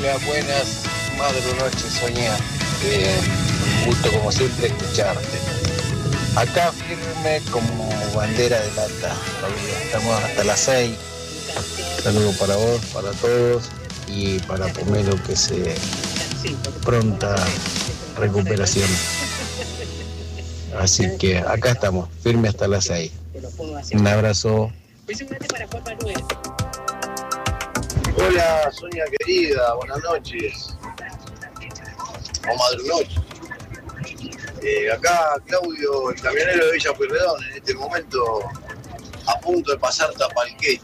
buenas, madre noche, Soña. Gusto como siempre escucharte. Acá firme como bandera de lata. Estamos hasta las 6. Saludos para vos, para todos y para Pomelo, que se pronta recuperación. Así que acá estamos, firme hasta las 6. Un abrazo. Hola, Sonia querida, buenas noches. O madrunoche. Acá Claudio, el camionero de Villa Pueyrredón, en este momento a punto de pasar Tapalqué.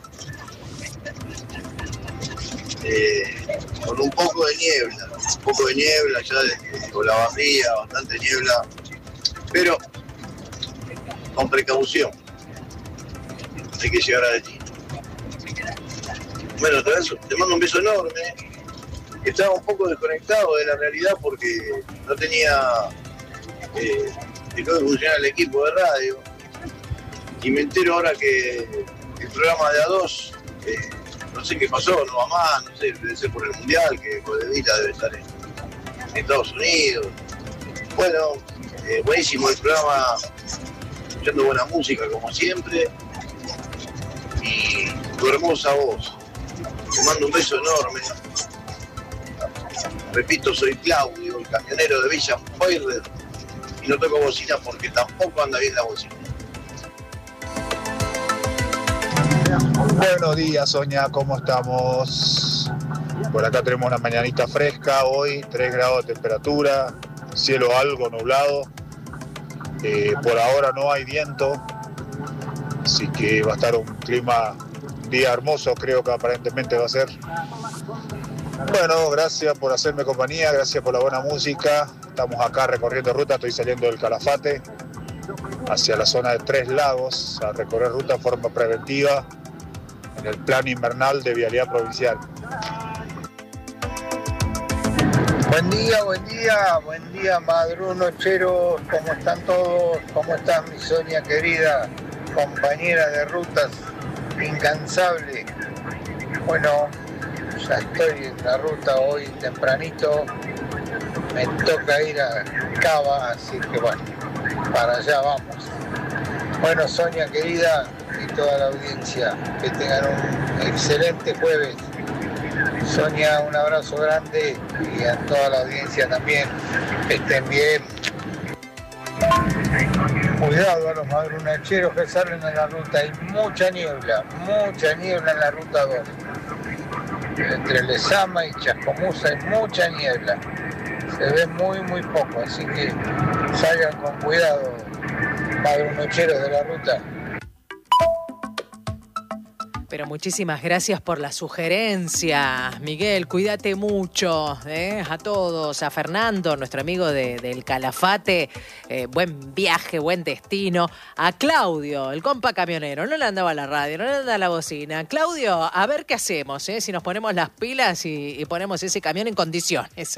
Con un poco de niebla, ya con la barría, bastante niebla, pero con precaución. Hay que llegar a destino. Bueno, te mando un beso enorme. Estaba un poco desconectado de la realidad porque no tenía dejó de funcionar el equipo de radio. Y me entero ahora que el programa de A2, no sé qué pasó, no va más, no sé, debe ser por el Mundial, que Codevita debe estar en Estados Unidos. Bueno, buenísimo el programa, escuchando buena música como siempre. Y tu hermosa voz. Te mando un beso enorme. Repito, soy Claudio, el camionero de Villa Pueyrredón. Y no toco bocina porque tampoco anda bien la bocina. Buenos días, Soña, ¿cómo estamos? Por acá tenemos una mañanita fresca, hoy 3 grados de temperatura, cielo algo nublado. Por ahora no hay viento, así que va a estar un clima, un día hermoso, creo que aparentemente va a ser. Bueno, gracias por hacerme compañía, gracias por la buena música. Estamos acá recorriendo ruta, estoy saliendo del Calafate hacia la zona de Tres Lagos a recorrer ruta de forma preventiva en el plan invernal de Vialidad Provincial. Buen día, madrunocheros, ¿cómo están todos? ¿Cómo estás, mi Sonia querida, compañera de rutas, incansable? Bueno, ya estoy en la ruta hoy tempranito, me toca ir a Cava, así que bueno, para allá vamos. Bueno, Sonia querida y toda la audiencia, que tengan un excelente jueves. Sonia, un abrazo grande y a toda la audiencia también, que estén bien. Cuidado a los madrunacheros que salen en la ruta, hay mucha niebla en la ruta 2. Entre Lezama y Chascomús hay mucha niebla, se ve muy poco, así que salgan con cuidado, madrunacheros de la ruta. Pero muchísimas gracias por la sugerencia, Miguel, cuídate mucho, a todos, a Fernando, nuestro amigo del Calafate, buen viaje, buen destino, a Claudio, el compa camionero, no le andaba la radio, no le andaba la bocina. Claudio, a ver qué hacemos, si nos ponemos las pilas y ponemos ese camión en condiciones.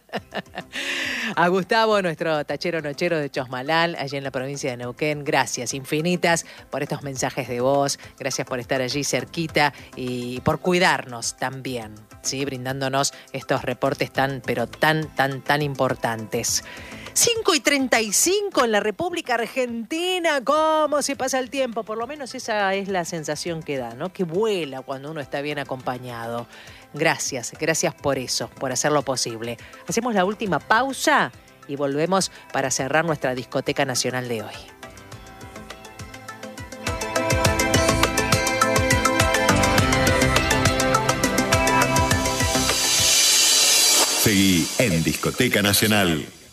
A Gustavo, nuestro tachero nochero de Chosmalal, allí en la provincia de Neuquén, gracias infinitas por estos mensajes de voz, gracias por estar allí cerquita y por cuidarnos también, ¿sí? Brindándonos estos reportes tan importantes. 5:35 en la República Argentina. ¿Cómo se pasa el tiempo? Por lo menos esa es la sensación que da, ¿no? Que vuela cuando uno está bien acompañado. Gracias por eso, por hacerlo posible. Hacemos la última pausa y volvemos para cerrar nuestra discoteca nacional de hoy. Seguí en Discoteca Nacional.